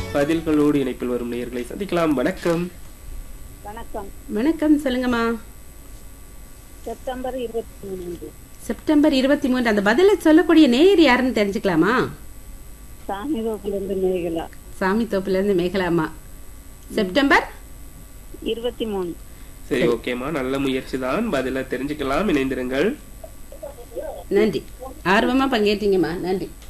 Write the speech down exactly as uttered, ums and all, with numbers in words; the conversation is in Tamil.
பதில்களோடு இணைப்பில் வரும் நேயர்களை சந்திக்கலாம். வணக்கம். வணக்கம். வணக்கம், சொல்லுங்கம்மா. செப்டம்பர் இருபத்தி மூன்று. செப்டம்பர் இருபத்தி மூன்று. அந்த பதில சொல்லக்கூடிய நேயர் யாருன்னு தெரிஞ்சுக்கலாமா? சாமி தோப்பிலிருந்து மேகலா. சாமி தோப்புல இருந்து மேகலாமா. செப்டம்பர் இருபத்தி மூணு. சரி, ஓகேமா, நல்ல முயற்சி தான். பதில தெரிஞ்சுக்கலாம். இணைந்திருங்கள். நன்றி, ஆர்வமா பங்கேற்றீங்கம்மா. நன்றி.